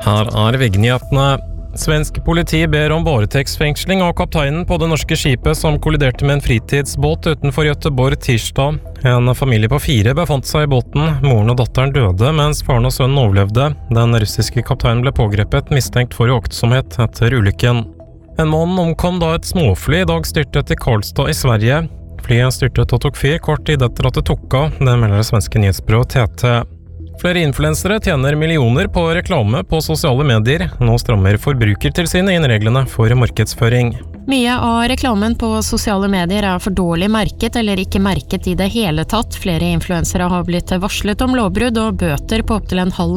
Her VG-nyhetene. Svensk politi ber om varetektsfengsling av kapteinen på det norske skipet som kolliderte med en fritidsbåt utenfor Göteborg tirsdag. En familie på 4 befant seg i båten. Moren og datteren døde, mens faren og sønnen overlevde. Den russiske kapteinen ble pågrepet, mistenkt for uaktsomhet etter ulykken. En mann omkom da et småfly i dag styrtet i Karlstad i Sverige. Flyet styrtet og tok fyr kort tid etter at det tok av, det melder det svenske nyhetsbyrået TT. Flere influensere tjener millioner på reklame på sosiale medier. Nå strammer Forbrukertilsynet inn reglene for markedsføring. Mye av reklamen på sosiale medier er for dårlig merket eller ikke merket i det hele tatt. Flere influensere har blitt varslet om lovbrudd og bøter på opp til 500